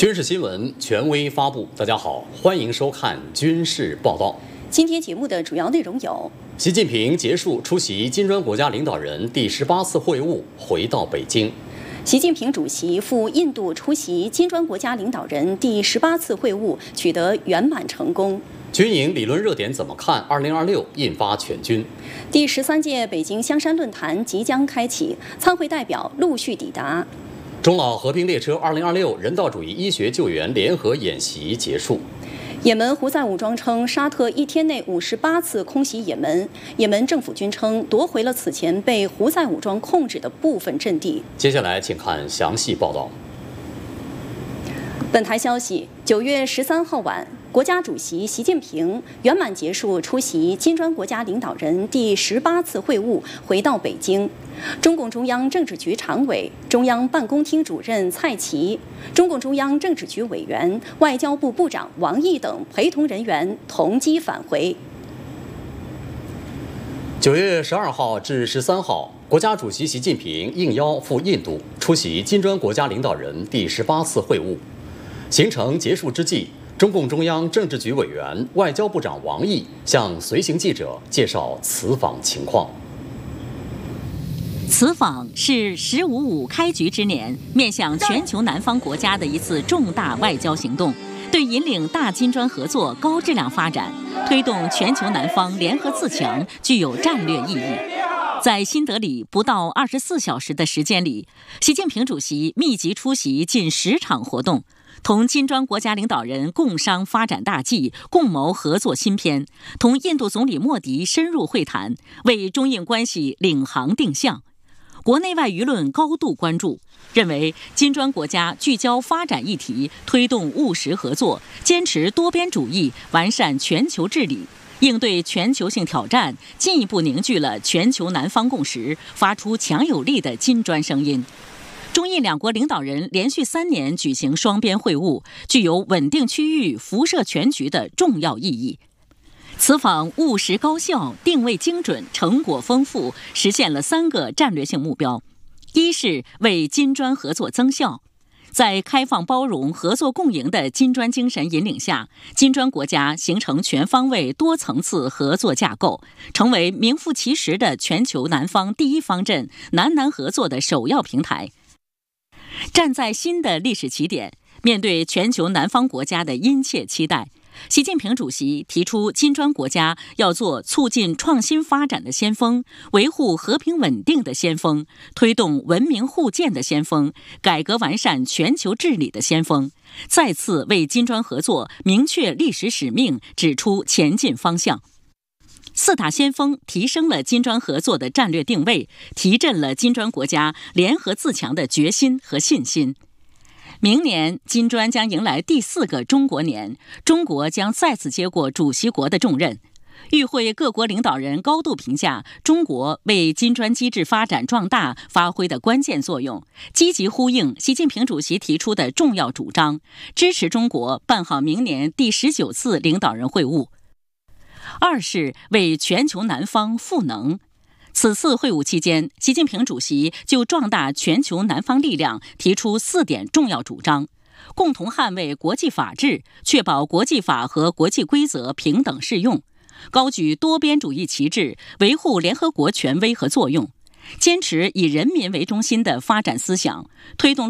军事新闻权威发布。大家好，欢迎收看军事报道。 今天节目的主要内容有： 习近平结束出席金砖国家领导人第18次会晤，回到北京。 习近平主席赴印度出席金砖国家领导人第18次会晤，取得圆满成功。 军营理论热点怎么看？2026印发全军。 第13届北京香山论坛即将开启，参会代表陆续抵达。 中老和平列车2026人道主义医学救援联合演习结束。 也门胡塞武装称，沙特一天内58次空袭也门。也门政府军称，夺回了此前被胡塞武装控制的部分阵地。 接下来，请看详细报道。 本台消息，9月13号晚，国家主席习近平圆满结束出席金砖国家领导人第18次会晤，回到北京。中共中央政治局常委、中央办公厅主任蔡奇、中共中央政治局委员、外交部部长王毅等陪同人员同机返回。 9月12号至13号，国家主席习近平应邀赴印度出席金砖国家领导人第18次会晤。行程结束之际，中共中央政治局委员、外交部长王毅向随行记者介绍此访情况。 此访是“15+5”开局之年面向全球南方国家的一次重大外交行动，对引领大金砖合作高质量发展、推动全球南方联合自强具有战略意义。在新德里不到24小时的时间里，习近平主席密集出席近10场活动，同金砖国家领导人共商发展大计，共谋合作新篇，同印度总理莫迪深入会谈，为中印关系领航定向。国内外舆论高度关注，认为金砖国家聚焦发展议题，推动务实合作，坚持多边主义，完善全球治理，应对全球性挑战，进一步凝聚了全球南方共识，发出强有力的金砖声音。中印两国领导人连续3年举行双边会晤，具有稳定区域、辐射全局的重要意义。此访务实高效，定位精准，成果丰富，实现了3个战略性目标：一是为金砖合作增效。在开放包容、合作共赢的金砖精神引领下，金砖国家形成全方位、多层次合作架构，成为名副其实的全球南方第一方阵、南南合作的首要平台。站在新的历史起点，面对全球南方国家的殷切期待，习近平主席提出，金砖国家要做促进创新发展的先锋，维护和平稳定的先锋，推动文明互鉴的先锋，改革完善全球治理的先锋，再次为金砖合作明确历史使命，指出前进方向。4大先锋提升了金砖合作的战略定位，提振了金砖国家联合自强的决心和信心。明年，金砖将迎来第4个中国年，中国将再次接过主席国的重任。与会各国领导人高度评价中国为金砖机制发展壮大发挥的关键作用，积极呼应习近平主席提出的重要主张，支持中国办好明年第19次领导人会晤。二是为全球南方赋能。此次会晤期间，习近平主席就壮大全球南方力量提出4点重要主张：共同捍卫国际法治，确保国际法和国际规则平等适用；高举多边主义旗帜，维护联合国权威和作用；坚持以人民为中心的发展思想，推动